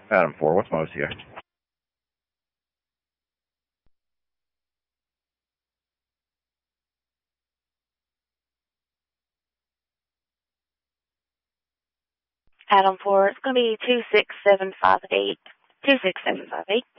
Adam 4, what's my OCI? Adam 4, it's going to be 26758. 26758.